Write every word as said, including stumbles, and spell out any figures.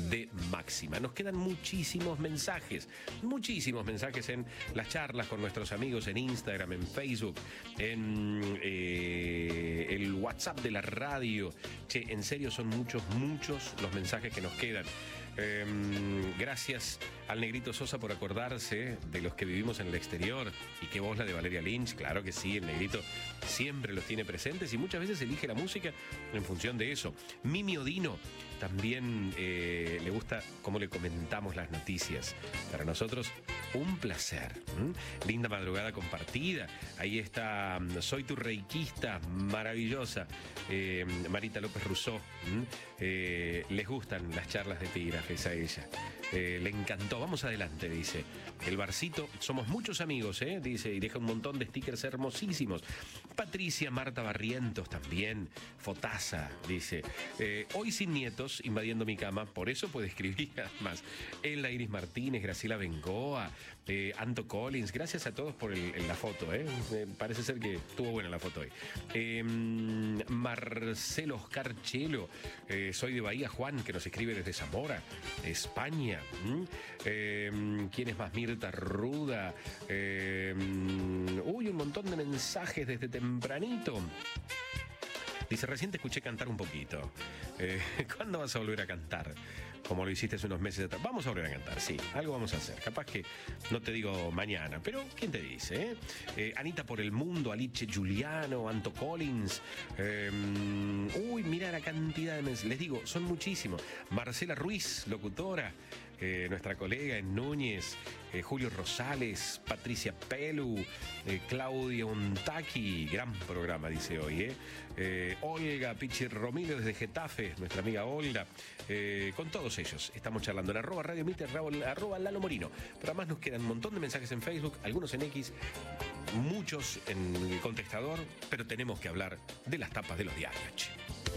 de Máxima. Nos quedan muchísimos mensajes, muchísimos mensajes en las charlas con nuestros amigos en Instagram, en Facebook, en eh, el WhatsApp de la radio. Che, en serio son muchos, muchos los mensajes que nos quedan. Eh, gracias al Negrito Sosa por acordarse de los que vivimos en el exterior. Y qué voz la de Valeria Lynch, claro que sí, el Negrito siempre los tiene presentes y muchas veces elige la música en función de eso. Mimi Odino también eh, le gusta cómo le comentamos las noticias. Para nosotros, un placer. ¿Mm? Linda madrugada compartida. Ahí está Soy tu reikista, maravillosa. Eh, Marita López Rousseau. ¿Mm? Eh, les gustan las charlas de epígrafes a ella. Eh, le encantó. Vamos adelante, dice. El barcito, somos muchos amigos, ¿eh? Dice, y deja un montón de stickers hermosísimos. Patricia Marta Barrientos también. Fotaza, dice. Eh, hoy sin nietos, invadiendo mi cama, por eso puede escribir más. Elda Iris Martínez, Graciela Bengoa, eh, Anto Collins, gracias a todos por el, el, la foto, ¿eh? Eh, parece ser que estuvo buena la foto hoy. Eh, Marcelo Oscar Chelo, eh, soy de Bahía Juan, que nos escribe desde Zamora, España. ¿Mm? Eh, ¿Quién es más? Mirta Ruda. Eh, uy, un montón de mensajes desde tempranito. Dice, recién te escuché cantar un poquito. Eh, ¿Cuándo vas a volver a cantar? Como lo hiciste hace unos meses atrás. Vamos a volver a cantar, sí. Algo vamos a hacer. Capaz que no te digo mañana, pero ¿quién te dice? Eh? Eh, Anita por el Mundo, Alice Giuliano, Anto Collins. Eh, uy, mira la cantidad de mensajes. Les digo, son muchísimos. Marcela Ruiz, locutora. Eh, nuestra colega en Núñez, eh, Julio Rosales, Patricia Pelu, eh, Claudia Untaki, gran programa dice hoy, eh. Eh, Olga Pichi Romino desde Getafe, nuestra amiga Olga, eh, con todos ellos estamos charlando en arroba Radio Mitre, arroba Lalo Morino, pero además nos quedan un montón de mensajes en Facebook, algunos en X, muchos en el contestador, pero tenemos que hablar de las tapas de los diarios.